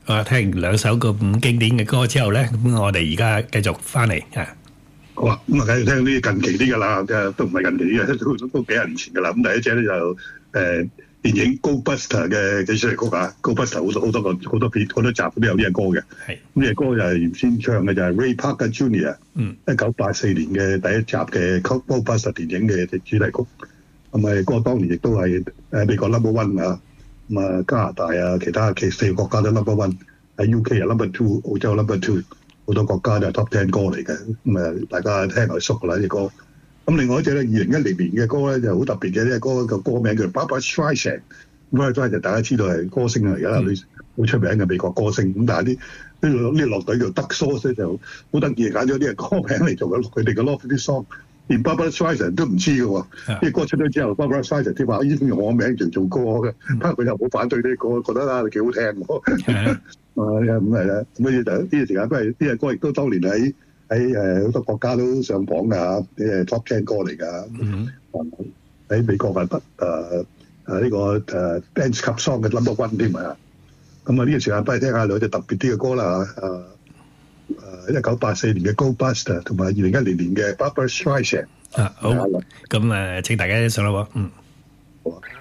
聽完兩首咁經典嘅歌之後咧，咁我哋而家繼續翻嚟啊。 好啊，咁啊，梗係聽啲近期啲㗎啦，都唔係近期嘅，都幾廿年前㗎啦。咁第一隻咧就電影《Ghostbuster》嘅主題曲啊，《Ghostbuster》好多片好多集都有呢隻歌嘅。係咁呢隻歌就係原先唱嘅就係 Ray Parker Jr. 1984年嘅第一集嘅《Ghostbuster》電影嘅主題曲。咁歌當年亦都係美國 number one 啊，咁啊加拿大啊其他4個國家都 number one， 喺 UK 啊 number two， 澳洲 number two。好多國家都係 top 10歌嚟嘅，咁大家聽落熟㗎啦呢隻歌。咁另外一隻咧，2010年嘅歌咧就好特別嘅，呢隻歌個歌名叫 Barbra Streisand。Barbra Streisand 大家知道係歌星嚟㗎啦，好出名嘅美國歌星。咁但係呢樂隊叫 Duck Sauce 就好得意，揀咗呢隻歌名嚟做佢哋嘅 love 啲 song。連 Barbra Streisand 都唔知嘅喎，呢隻歌出咗之後 ，Barbra Streisand 添話已經用我名嚟做歌嘅，不過佢又冇反對呢個，覺得幾好聽喎。咁係啦，咁呢就呢個時間都係呢隻歌，亦都當年喺好多國家都上榜㗎，啲 top 10歌嚟㗎。喺美國係呢個Dance Club Song 嘅 number one 添啊。咁呢個時間不如聽下兩隻特別啲嘅歌啦1984年嘅 Ghostbuster 同埋2010年嘅 Barbra Streisand。 好，咁請大家欣賞啦喎。好啊。